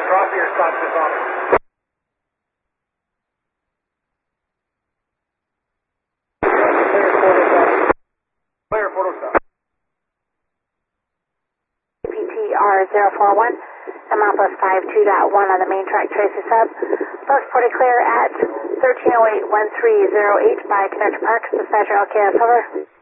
Drop your stop to bottom. Clear photo stop. PTR 041, amount plus 52.1 on the main track Tracy sub. First reported clear at 1308-1308 by Connector Parks, dispatcher LKS over.